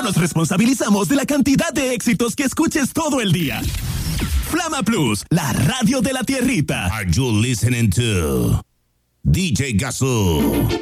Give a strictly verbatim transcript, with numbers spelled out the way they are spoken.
nos responsabilizamos de la cantidad de éxitos que escuches todo el día. Flama Plus, la radio de la tierrita. Are you listening to D J Gazoo?